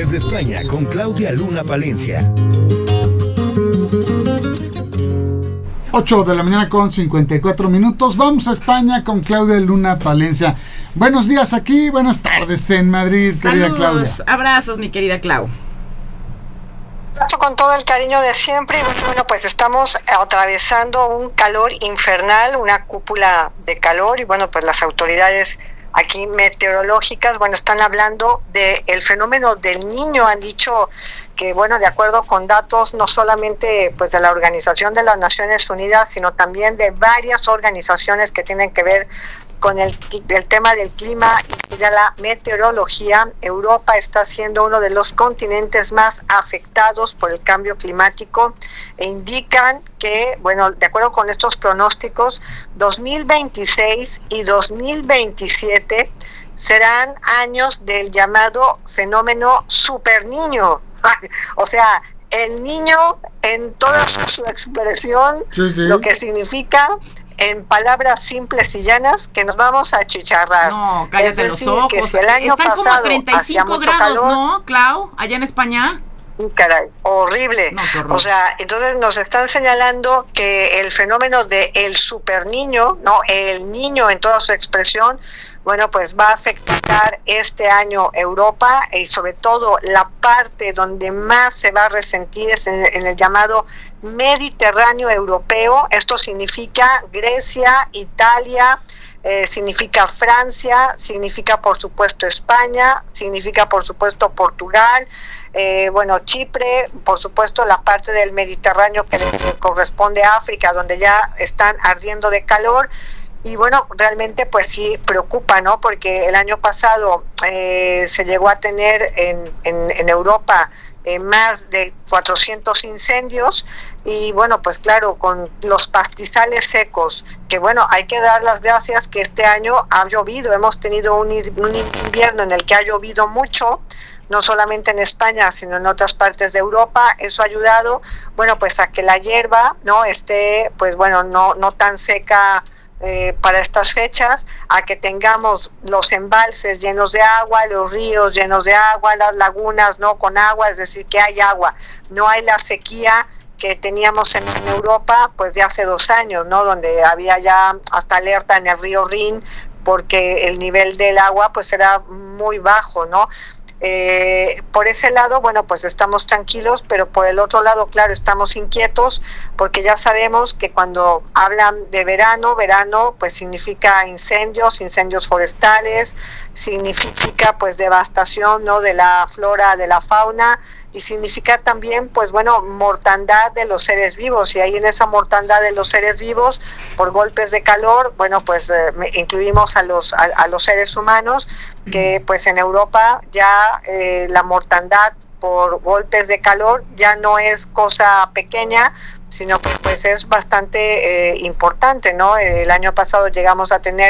Desde España con Claudia Luna Palencia. 8 de la mañana con 54 minutos. Vamos a España con Claudia Luna Palencia. Buenos días aquí, buenas tardes en Madrid, querida Claudia. Saludos, abrazos, mi querida Clau. Con todo el cariño de siempre. Y bueno, pues estamos atravesando un calor infernal, una cúpula de calor, y bueno, pues las autoridades aquí meteorológicas, bueno, están hablando del fenómeno del Niño. Han dicho que, bueno, de acuerdo con datos no solamente pues de la Organización de las Naciones Unidas, sino también de varias organizaciones que tienen que ver con el tema del clima y de la meteorología, Europa está siendo uno de los continentes más afectados por el cambio climático, e indican que, bueno, de acuerdo con estos pronósticos, 2026 y 2027 serán años del llamado fenómeno Super Niño. O sea, el niño en toda su expresión, sí. Lo que significa, en palabras simples y llanas, que nos vamos a achicharrar. No, cállate los ojos. Si el año están como a 35 grados, calor, ¿no, Clau? Allá en España. Caray, horrible. No, qué horror. O sea, entonces nos están señalando que el fenómeno de el super niño, no, el niño en toda su expresión, bueno, pues va a afectar este año Europa, y sobre todo la parte donde más se va a resentir es en el llamado Mediterráneo europeo. Esto significa Grecia, Italia, significa Francia, significa por supuesto España, significa por supuesto Portugal, bueno, Chipre, por supuesto la parte del Mediterráneo que le corresponde a África, donde ya están ardiendo de calor. Y bueno, realmente pues sí preocupa, ¿no? Porque el año pasado se llegó a tener en Europa más de 400 incendios, y bueno, pues claro, con los pastizales secos, que bueno, hay que dar las gracias que este año ha llovido, hemos tenido un invierno en el que ha llovido mucho, no solamente en España, sino en otras partes de Europa. Eso ha ayudado, bueno, pues a que la hierba no esté, pues bueno, no tan seca para estas fechas, a que tengamos los embalses llenos de agua, los ríos llenos de agua, las lagunas no con agua, es decir, que hay agua, no hay la sequía que teníamos en Europa pues de hace 2 años, ¿no? Donde había ya hasta alerta en el río Rin porque el nivel del agua pues era muy bajo, ¿no? Por ese lado, bueno, pues estamos tranquilos, pero por el otro lado, claro, estamos inquietos, porque ya sabemos que cuando hablan de verano pues significa incendios forestales, significa pues devastación, ¿no? De la flora, de la fauna, y significa también, pues bueno, mortandad de los seres vivos, y ahí en esa mortandad de los seres vivos por golpes de calor, bueno, pues incluimos a los seres humanos, que pues en Europa ya la mortandad por golpes de calor ya no es cosa pequeña, sino que pues es bastante importante, ¿no? El año pasado llegamos a tener